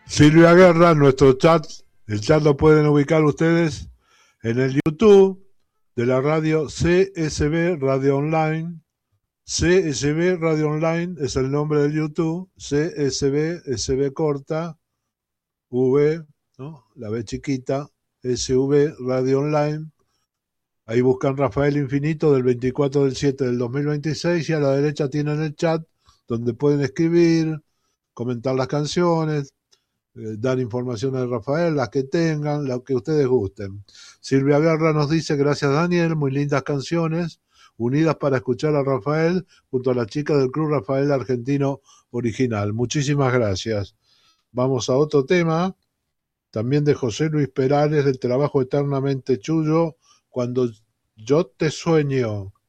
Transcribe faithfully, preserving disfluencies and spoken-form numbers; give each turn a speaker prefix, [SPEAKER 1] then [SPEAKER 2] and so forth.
[SPEAKER 1] Silvia Guerra, nuestro chat, el chat lo pueden ubicar ustedes en el YouTube de la radio C S B Radio Online. C S B Radio Online es el nombre del YouTube. C S B, S B corta, V, ¿no? La B chiquita, S V Radio Online. Ahí buscan Rafael Infinito del veinticuatro del siete del dos mil veintiséis y a la derecha tienen el chat donde pueden escribir, comentar las canciones, eh, dar informaciones de Rafael, las que tengan, las que ustedes gusten. Silvia Guerra nos dice, gracias Daniel, muy lindas canciones, unidas para escuchar a Rafael junto a las chicas del Club Rafael Argentino Original. Muchísimas gracias. Vamos a otro tema, también de José Luis Perales, del trabajo Eternamente Chullo, Cuando yo te sueño.